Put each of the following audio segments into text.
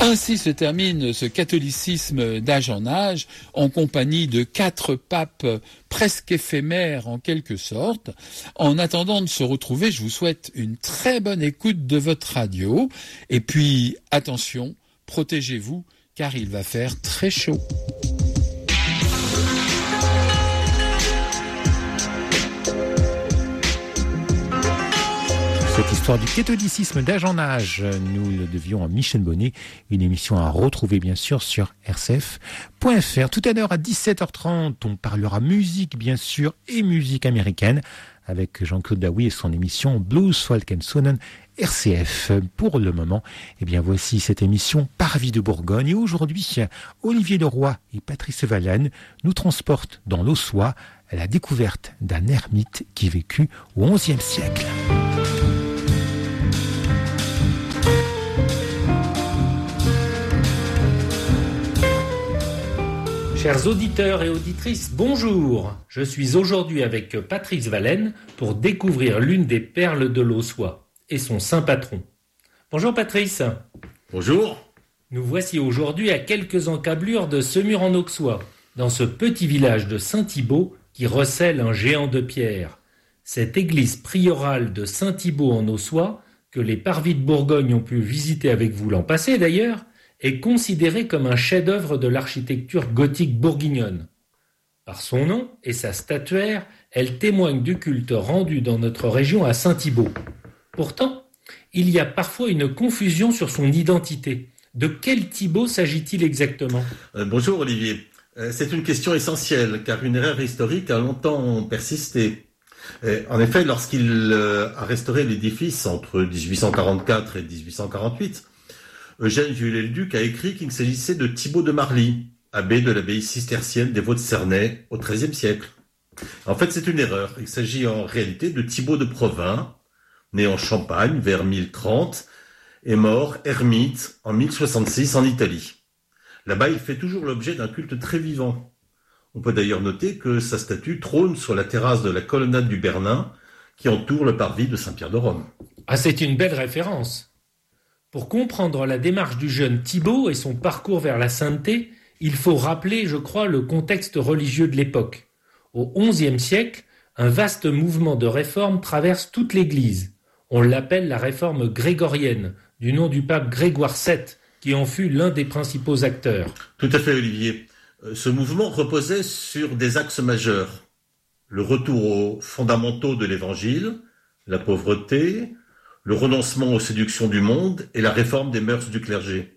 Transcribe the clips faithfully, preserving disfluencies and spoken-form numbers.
Ainsi se termine ce catholicisme d'âge en âge, en compagnie de quatre papes presque éphémères en quelque sorte. En attendant de se retrouver, je vous souhaite une très bonne écoute de votre radio. Et puis, attention, protégez-vous, car il va faire très chaud. Cette histoire du catholicisme d'âge en âge, nous le devions à Michel Bonnet, une émission à retrouver bien sûr sur r c f point f r. Tout à l'heure à dix-sept heures trente, on parlera musique bien sûr et musique américaine avec Jean-Claude Daoui et son émission Blues, Folk and Sonnen R C F. Pour le moment, eh bien voici cette émission Parvis de Bourgogne. Et aujourd'hui, Olivier Leroy et Patrice Valène nous transportent dans l'Aussois à la découverte d'un ermite qui vécut au onzième siècle. Chers auditeurs et auditrices, bonjour. Je suis aujourd'hui avec Patrice Valène pour découvrir l'une des perles de l'Aussois et son saint patron. Bonjour Patrice. Bonjour. Nous voici aujourd'hui à quelques encablures de Semur-en-Auxois, dans ce petit village de Saint-Thibault qui recèle un géant de pierre. Cette église priorale de Saint-Thibault en Auxois, que les parvis de Bourgogne ont pu visiter avec vous l'an passé d'ailleurs, est considérée comme un chef-d'œuvre de l'architecture gothique bourguignonne. Par son nom et sa statuaire, elle témoigne du culte rendu dans notre région à Saint-Thibault. Pourtant, il y a parfois une confusion sur son identité. De quel Thibault s'agit-il exactement ? euh, Bonjour Olivier. Euh, c'est une question essentielle, car une erreur historique a longtemps persisté. Euh, en effet, lorsqu'il euh, a restauré l'édifice entre dix-huit cent quarante-quatre et dix-huit cent quarante-huit, Eugène Viollet-le-Duc a écrit qu'il s'agissait de Thibault de Marly, abbé de l'abbaye cistercienne des Vaux-de-Cernay au treizième siècle. En fait, c'est une erreur. Il s'agit en réalité de Thibault de Provins, né en Champagne vers mille trente et mort ermite en mille soixante-six en Italie. Là-bas, il fait toujours l'objet d'un culte très vivant. On peut d'ailleurs noter que sa statue trône sur la terrasse de la colonnade du Bernin qui entoure le parvis de Saint-Pierre de Rome. Ah, c'est une belle référence. Pour comprendre la démarche du jeune Thibault et son parcours vers la sainteté, il faut rappeler, je crois, le contexte religieux de l'époque. Au onzième siècle, un vaste mouvement de réforme traverse toute l'Église. On l'appelle la réforme grégorienne, du nom du pape Grégoire sept, qui en fut l'un des principaux acteurs. Tout à fait, Olivier. Ce mouvement reposait sur des axes majeurs. Le retour aux fondamentaux de l'Évangile, la pauvreté, le renoncement aux séductions du monde et la réforme des mœurs du clergé.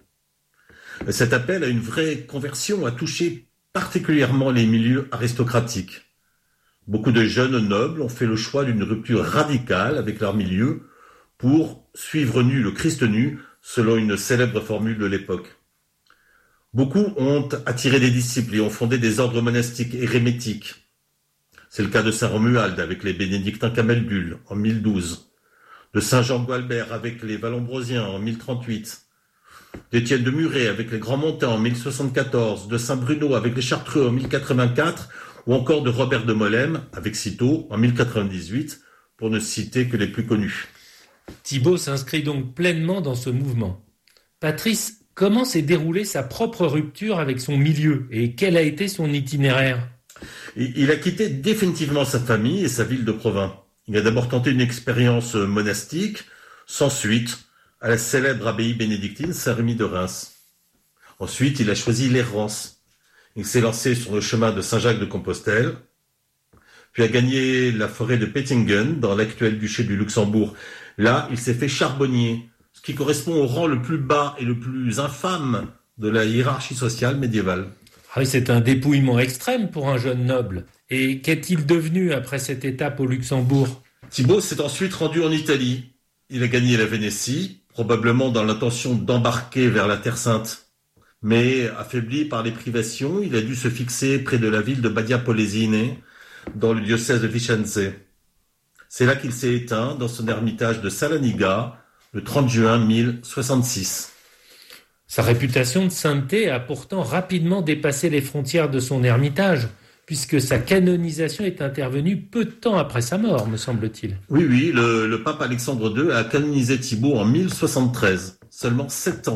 Cet appel à une vraie conversion a touché particulièrement les milieux aristocratiques. Beaucoup de jeunes nobles ont fait le choix d'une rupture radicale avec leur milieu pour suivre nu le Christ nu, selon une célèbre formule de l'époque. Beaucoup ont attiré des disciples et ont fondé des ordres monastiques érémétiques. C'est le cas de saint Romuald avec les bénédictins Camaldules en mille douze. De saint Jean Gualbert avec les Valombrosiens en mille trente-huit, d'Étienne de Muret avec les Grands-Montants en mille soixante-quatorze, de saint Bruno avec les Chartreux en mille quatre-vingt-quatre, ou encore de Robert de Molène avec Cîteaux en mille quatre-vingt-dix-huit, pour ne citer que les plus connus. Thibault s'inscrit donc pleinement dans ce mouvement. Patrice, comment s'est déroulée sa propre rupture avec son milieu et quel a été son itinéraire ? Il a quitté définitivement sa famille et sa ville de Provins. Il a d'abord tenté une expérience monastique, sans suite, à la célèbre abbaye bénédictine Saint-Rémy de Reims. Ensuite, il a choisi l'errance. Il s'est lancé sur le chemin de Saint-Jacques de Compostelle, puis a gagné la forêt de Pettingen, dans l'actuel duché du Luxembourg. Là, il s'est fait charbonnier, ce qui correspond au rang le plus bas et le plus infâme de la hiérarchie sociale médiévale. Ah oui, c'est un dépouillement extrême pour un jeune noble. Et qu'est-il devenu après cette étape au Luxembourg ? Thibault s'est ensuite rendu en Italie. Il a gagné la Vénétie, probablement dans l'intention d'embarquer vers la Terre Sainte. Mais, affaibli par les privations, il a dû se fixer près de la ville de Badia Polesine, dans le diocèse de Vicenza. C'est là qu'il s'est éteint, dans son ermitage de Salaniga, le trente juin mille soixante-six. Sa réputation de sainteté a pourtant rapidement dépassé les frontières de son ermitage, puisque sa canonisation est intervenue peu de temps après sa mort, me semble-t-il. Oui, oui, le, le pape Alexandre deux a canonisé Thibault en mille soixante-treize, seulement sept ans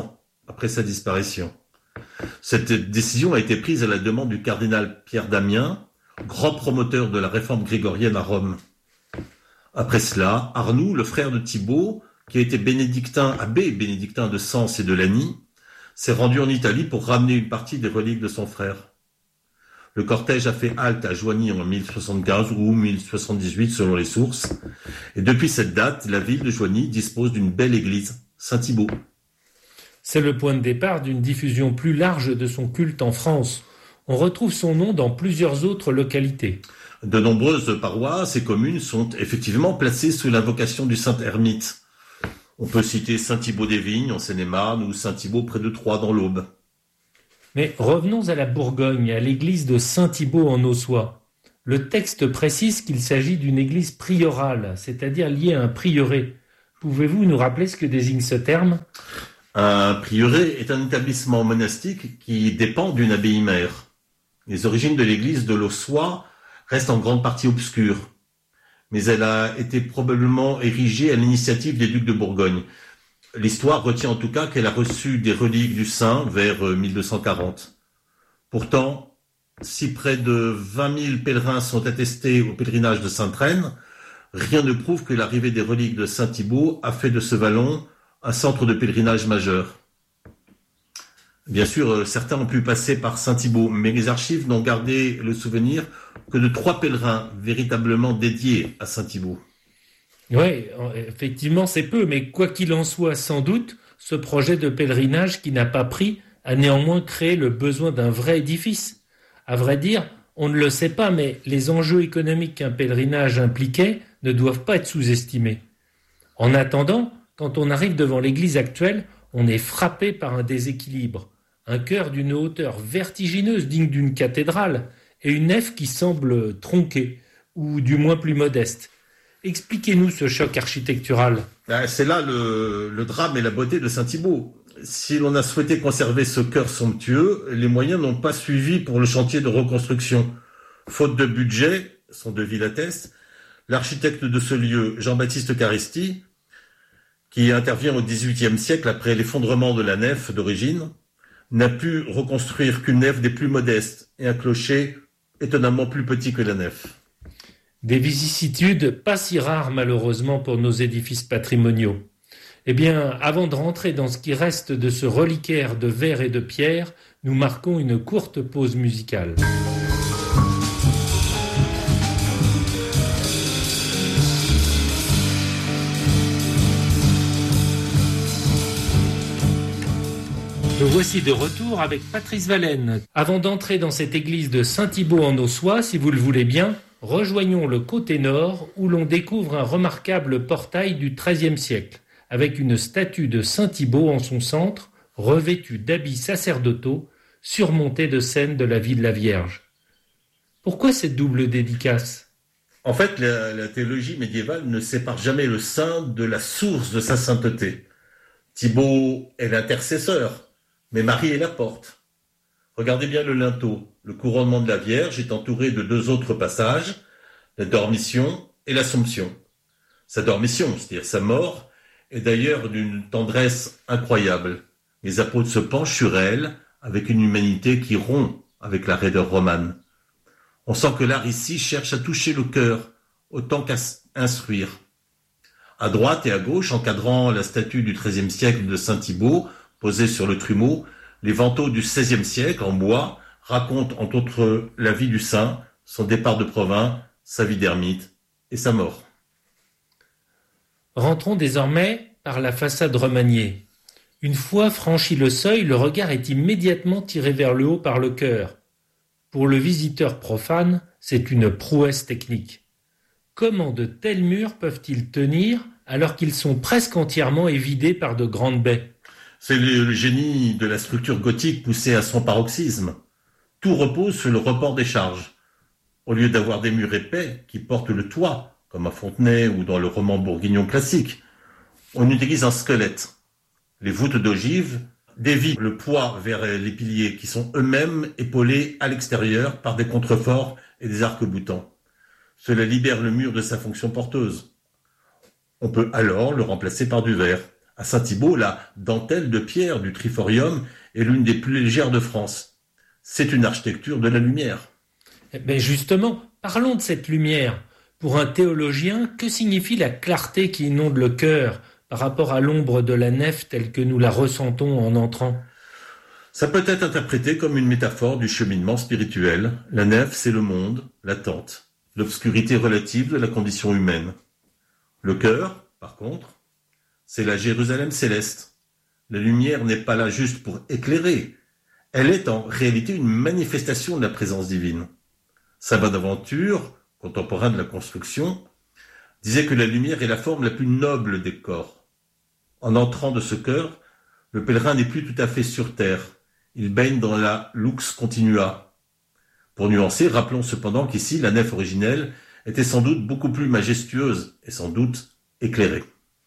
après sa disparition. Cette décision a été prise à la demande du cardinal Pierre Damien, grand promoteur de la réforme grégorienne à Rome. Après cela, Arnoux, le frère de Thibaut, qui a été bénédictin, abbé bénédictin de Sens et de Lagny, s'est rendu en Italie pour ramener une partie des reliques de son frère. Le cortège a fait halte à Joigny en mille soixante-quinze ou mille soixante-dix-huit selon les sources, et depuis cette date, la ville de Joigny dispose d'une belle église, Saint-Thibaut. C'est le point de départ d'une diffusion plus large de son culte en France. On retrouve son nom dans plusieurs autres localités. De nombreuses paroisses et communes sont effectivement placées sous l'invocation du Saint-Hermite. On peut citer Saint-Thibaut-des-Vignes en Seine-et-Marne ou Saint-Thibaut près de Troyes dans l'Aube. Mais revenons à la Bourgogne, à l'église de Saint-Thibaut en Ossois. Le texte précise qu'il s'agit d'une église priorale, c'est-à-dire liée à un prieuré. Pouvez-vous nous rappeler ce que désigne ce terme ? Un prieuré est un établissement monastique qui dépend d'une abbaye-mère. Les origines de l'église de l'Ossois restent en grande partie obscures, mais elle a été probablement érigée à l'initiative des ducs de Bourgogne. L'histoire retient en tout cas qu'elle a reçu des reliques du saint vers mille deux cent quarante. Pourtant, si près de vingt mille pèlerins sont attestés au pèlerinage de Sainte-Reine, rien ne prouve que l'arrivée des reliques de Saint-Thibaut a fait de ce vallon un centre de pèlerinage majeur. Bien sûr, certains ont pu passer par Saint-Thibaut, mais les archives n'ont gardé le souvenir que de trois pèlerins véritablement dédiés à Saint-Thibaut. Oui, effectivement, c'est peu, mais quoi qu'il en soit, sans doute, ce projet de pèlerinage qui n'a pas pris a néanmoins créé le besoin d'un vrai édifice. À vrai dire, on ne le sait pas, mais les enjeux économiques qu'un pèlerinage impliquait ne doivent pas être sous-estimés. En attendant, quand on arrive devant l'église actuelle, on est frappé par un déséquilibre, un chœur d'une hauteur vertigineuse digne d'une cathédrale et une nef qui semble tronquée, ou du moins plus modeste. Expliquez-nous ce choc architectural. C'est là le, le drame et la beauté de Saint-Thibaut. Si l'on a souhaité conserver ce chœur somptueux, les moyens n'ont pas suivi pour le chantier de reconstruction. Faute de budget, son devis l'atteste, l'architecte de ce lieu, Jean-Baptiste Caristi, qui intervient au dix-huitième siècle après l'effondrement de la nef d'origine, n'a pu reconstruire qu'une nef des plus modestes et un clocher étonnamment plus petit que la nef. Des vicissitudes pas si rares malheureusement pour nos édifices patrimoniaux. Eh bien, avant de rentrer dans ce qui reste de ce reliquaire de verre et de pierre, nous marquons une courte pause musicale. Nous voici de retour avec Patrice Valène. Avant d'entrer dans cette église de Saint-Thibaut en Ossois, si vous le voulez bien, rejoignons le côté nord où l'on découvre un remarquable portail du treizième siècle, avec une statue de Saint-Thibaut en son centre, revêtue d'habits sacerdotaux, surmontée de scènes de la vie de la Vierge. Pourquoi cette double dédicace ? En fait, la, la théologie médiévale ne sépare jamais le saint de la source de sa sainteté. Thibaut est l'intercesseur, mais Marie est la porte. Regardez bien le linteau. Le couronnement de la Vierge est entouré de deux autres passages, la dormition et l'Assomption. Sa dormition, c'est-à-dire sa mort, est d'ailleurs d'une tendresse incroyable. Les apôtres se penchent sur elle avec une humanité qui rompt avec la raideur romane. On sent que l'art ici cherche à toucher le cœur autant qu'à instruire. À droite et à gauche, encadrant la statue du treizième siècle de Saint-Thibaut, posée sur le trumeau, les vantaux du seizième siècle, en bois, racontent entre autres la vie du saint, son départ de Provins, sa vie d'ermite et sa mort. Rentrons désormais par la façade remaniée. Une fois franchi le seuil, le regard est immédiatement tiré vers le haut par le chœur. Pour le visiteur profane, c'est une prouesse technique. Comment de tels murs peuvent-ils tenir alors qu'ils sont presque entièrement évidés par de grandes baies ? C'est le, le génie de la structure gothique poussée à son paroxysme. Tout repose sur le report des charges. Au lieu d'avoir des murs épais qui portent le toit, comme à Fontenay ou dans le roman bourguignon classique, on utilise un squelette. Les voûtes d'ogive dévient le poids vers les piliers qui sont eux-mêmes épaulés à l'extérieur par des contreforts et des arcs-boutants. Cela libère le mur de sa fonction porteuse. On peut alors le remplacer par du verre, À Saint-Thibault, la dentelle de pierre du triforium est l'une des plus légères de France. C'est une architecture de la lumière. Eh bien justement, parlons de cette lumière. Pour un théologien, que signifie la clarté qui inonde le cœur par rapport à l'ombre de la nef telle que nous la ressentons en entrant ? Ça peut être interprété comme une métaphore du cheminement spirituel. La nef, c'est le monde, l'attente, l'obscurité relative de la condition humaine. Le cœur, par contre, c'est la Jérusalem céleste. La lumière n'est pas là juste pour éclairer. Elle est en réalité une manifestation de la présence divine. Saint Bonaventure, contemporain de la construction, disait que la lumière est la forme la plus noble des corps. En entrant de ce cœur, le pèlerin n'est plus tout à fait sur terre. Il baigne dans la lux continua. Pour nuancer, rappelons cependant qu'ici, la nef originelle était sans doute beaucoup plus majestueuse et sans doute éclairée.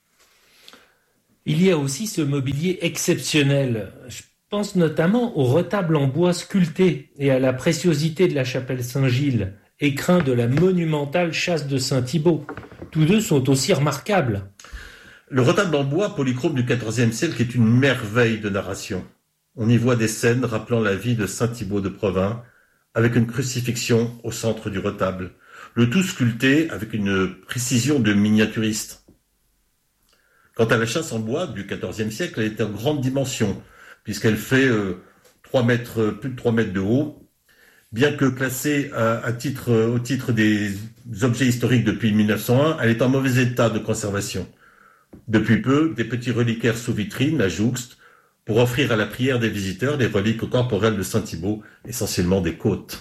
Il y a aussi ce mobilier exceptionnel. Je pense notamment au retable en bois sculpté et à la préciosité de la chapelle Saint-Gilles, écrin de la monumentale chasse de Saint-Thibault. Tous deux sont aussi remarquables. Le retable en bois polychrome du quatorzième siècle est une merveille de narration. On y voit des scènes rappelant la vie de Saint-Thibault de Provins, avec une crucifixion au centre du retable, le tout sculpté avec une précision de miniaturiste. Quant à la chasse en bois du quatorzième siècle, elle est en grande dimension, puisqu'elle fait euh, trois mètres, plus de trois mètres de haut. Bien que classée à, à titre, au titre des objets historiques depuis mille neuf cent un, elle est en mauvais état de conservation. Depuis peu, des petits reliquaires sous vitrine la jouxtent pour offrir à la prière des visiteurs des reliques corporelles de Saint-Thibault, essentiellement des côtes.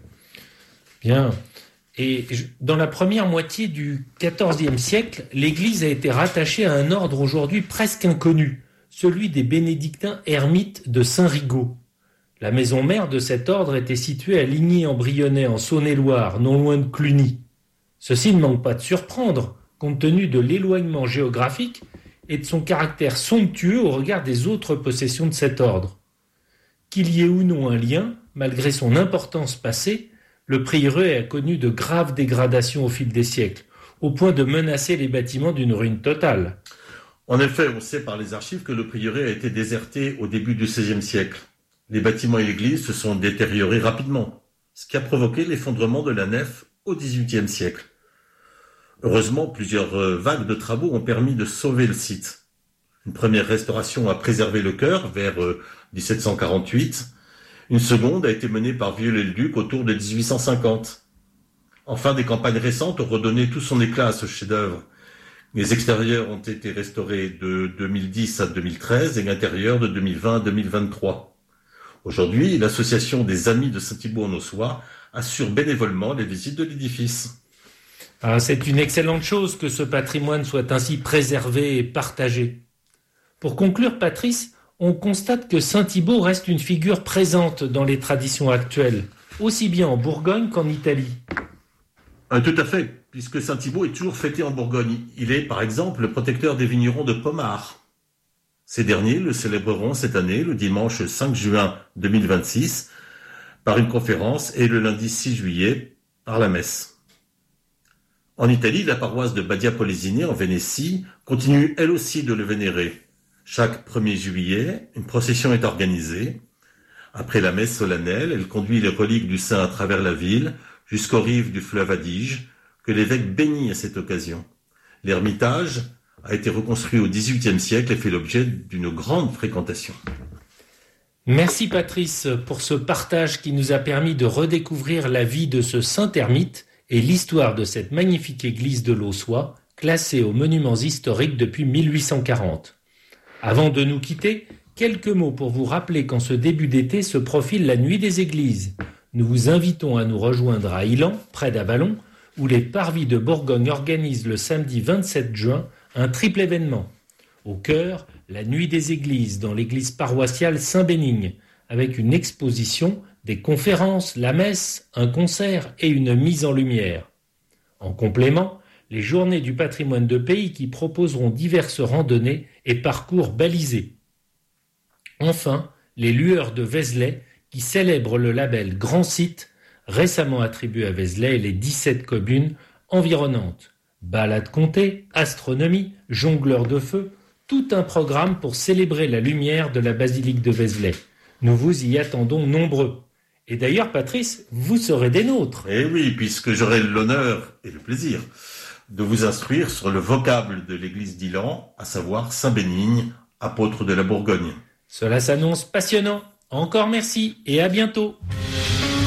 Bien. Et dans la première moitié du quatorzième siècle, l'Église a été rattachée à un ordre aujourd'hui presque inconnu, celui des bénédictins ermites de Saint-Rigaud. La maison mère de cet ordre était située à Ligny-en-Brionnais, en Saône-et-Loire, non loin de Cluny. Ceci ne manque pas de surprendre, compte tenu de l'éloignement géographique et de son caractère somptueux au regard des autres possessions de cet ordre. Qu'il y ait ou non un lien, malgré son importance passée, le prieuré a connu de graves dégradations au fil des siècles, au point de menacer les bâtiments d'une ruine totale. En effet, on sait par les archives que le prieuré a été déserté au début du seizième siècle. Les bâtiments et l'église se sont détériorés rapidement, ce qui a provoqué l'effondrement de la nef au dix-huitième siècle. Heureusement, plusieurs vagues de travaux ont permis de sauver le site. Une première restauration a préservé le chœur vers dix-sept cent quarante-huit. Une seconde a été menée par Viollet-le-Duc autour de dix-huit cent cinquante. Enfin, des campagnes récentes ont redonné tout son éclat à ce chef-d'œuvre. Les extérieurs ont été restaurés de deux mille dix à deux mille treize et l'intérieur de deux mille vingt à deux mille vingt-trois. Aujourd'hui, l'association des Amis de Saint-Thibault-en-Ossois assure bénévolement les visites de l'édifice. Ah, c'est une excellente chose que ce patrimoine soit ainsi préservé et partagé. Pour conclure, Patrice, on constate que Saint-Thibault reste une figure présente dans les traditions actuelles, aussi bien en Bourgogne qu'en Italie. Ah, tout à fait, puisque Saint-Thibault est toujours fêté en Bourgogne. Il est, par exemple, le protecteur des vignerons de Pommard. Ces derniers le célébreront cette année, le dimanche cinq juin deux mille vingt-six, par une conférence et le lundi six juillet, par la messe. En Italie, la paroisse de Badia Polesine, en Vénétie, continue elle aussi de le vénérer. Chaque premier juillet, une procession est organisée. Après la messe solennelle, elle conduit les reliques du saint à travers la ville, jusqu'aux rives du fleuve Adige, que l'évêque bénit à cette occasion. L'ermitage a été reconstruit au dix-huitième siècle et fait l'objet d'une grande fréquentation. Merci Patrice pour ce partage qui nous a permis de redécouvrir la vie de ce saint ermite et l'histoire de cette magnifique église de l'Ossois, classée aux monuments historiques depuis mille huit cent quarante. Avant de nous quitter, quelques mots pour vous rappeler qu'en ce début d'été se profile la Nuit des Églises. Nous vous invitons à nous rejoindre à Ilan, près d'Avallon, où les Parvis de Bourgogne organisent le samedi vingt-sept juin un triple événement. Au cœur, la Nuit des Églises dans l'église paroissiale Saint-Bénigne, avec une exposition, des conférences, la messe, un concert et une mise en lumière. En complément, les Journées du patrimoine de pays qui proposeront diverses randonnées et parcours balisés. Enfin, les Lueurs de Vézelay qui célèbrent le label Grand Site, récemment attribué à Vézelay et les dix-sept communes environnantes. Balades comptées, astronomie, jongleurs de feu, tout un programme pour célébrer la lumière de la basilique de Vézelay. Nous vous y attendons nombreux. Et d'ailleurs, Patrice, vous serez des nôtres. Eh oui, puisque j'aurai l'honneur et le plaisir de vous instruire sur le vocable de l'église d'Ilan, à savoir Saint Bénigne, apôtre de la Bourgogne. Cela s'annonce passionnant. Encore merci et à bientôt.